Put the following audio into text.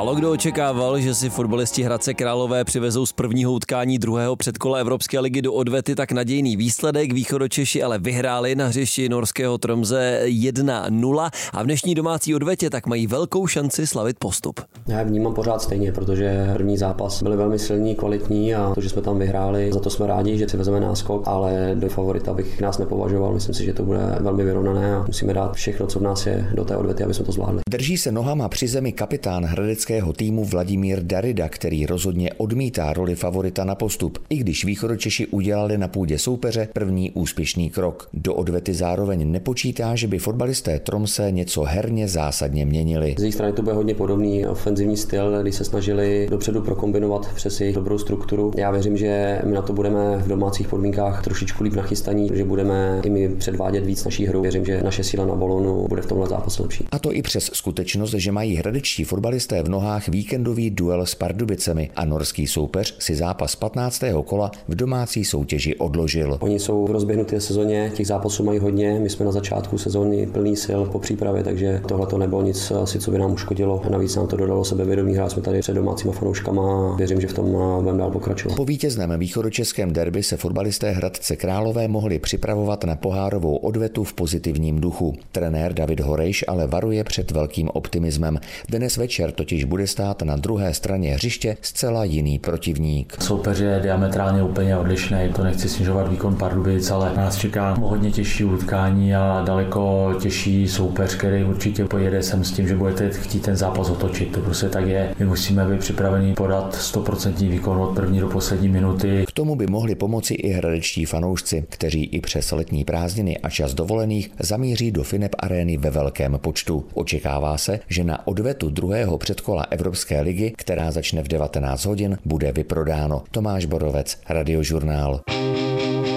Málo kdo očekával, že si fotbalisti Hradce Králové přivezou z prvního utkání druhého předkola Evropské ligy do odvety tak nadějný výsledek. Východočeši ale vyhráli na hřišti norského Tromsø 1-0 a v dnešní domácí odvetě tak mají velkou šanci slavit postup. Já je vnímám pořád stejně, protože první zápas byli velmi silní, kvalitní a to, že jsme tam vyhráli, za to jsme rádi, že si vezeme náskok, ale do favorita bych nás nepovažoval. Myslím si, že to bude velmi vyrovnané a musíme dát všechno, co v nás je, do té odvety, aby jsme to zvládli. Drží se nohama při zemi kapitán hradeckého týmu Vladimír Darida, který rozhodně odmítá roli favorita na postup, i když Východočeši udělali na půdě soupeře první úspěšný krok. Do odvety zároveň nepočítá, že by fotbalisté Tromsø něco herně zásadně měnili. Z jejich strany to bude hodně podobný ofenzivní styl, kdy se snažili dopředu prokombinovat přes jejich dobrou strukturu. Já věřím, že my na to budeme v domácích podmínkách trošičku líp nachystaní, že budeme i my předvádět víc naší hru. Věřím, že naše síla na balónu bude v tomhle zápase lepší. A to i přes skutečnost, že mají hradečtí fotbalisté v nohách víkendový duel s Pardubicemi a norský soupeř si zápas 15. kola v domácí soutěži odložil. Oni jsou v rozběhnuté sezóně, těch zápasů mají hodně, my jsme na začátku sezóny plný sil po přípravě, takže tohle to nebylo nic asi, co by nám uškodilo. Navíc nám to dodalo sebevědomí, hráli jsme tady před domácíma fanouškama a věřím, že v tom budeme dál pokračovat. Po vítězném východočeském derby se fotbalisté Hradce Králové mohli připravovat na pohárovou odvetu v pozitivním duchu. Trenér David Horejš ale varuje před velkým optimismem. Dnes večer totiž bude stát na druhé straně hřiště zcela jiný protivník. Soupeř je diametrálně úplně odlišný, to nechci snižovat výkon Pardubic, ale nás čeká hodně těžší utkání a daleko těžší soupeř, který určitě pojede sem s tím, že budete chtít ten zápas otočit. To prostě tak je. My musíme být připraveni podat 100% výkon od první do poslední minuty. K tomu by mohli pomoci i hradečtí fanoušci, kteří i přes letní prázdniny a čas dovolených zamíří do Finep arény ve velkém počtu. Očekává se, že na odvetu druhého předkola Evropské ligy, která začne v 19 hodin, bude vyprodáno. Tomáš Borovec, Radiožurnál.